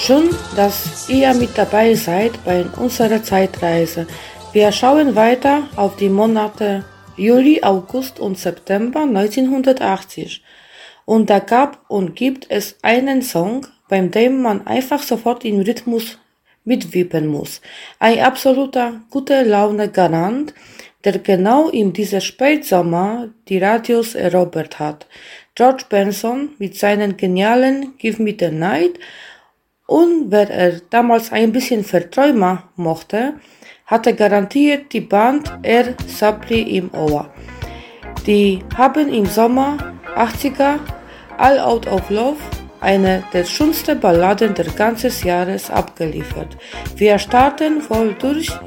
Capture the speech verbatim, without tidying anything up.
Schön, dass ihr mit dabei seid bei unserer Zeitreise. Wir schauen weiter auf die Monate Juli, August und September neunzehnhundertachtzig. Und da gab und gibt es einen Song, bei dem man einfach sofort im Rhythmus mitwippen muss. Ein absoluter gute Laune Garant, der genau in diesem Spätsommer die Radios erobert hat. George Benson mit seinen genialen Give Me the Night, und wer er damals ein bisschen Verträumer mochte, hatte garantiert die Band Air Supply im Ohr. Die haben im Sommer achtziger All Out of Love, eine der schönsten Balladen des ganzen Jahres, abgeliefert. Wir starten voll durch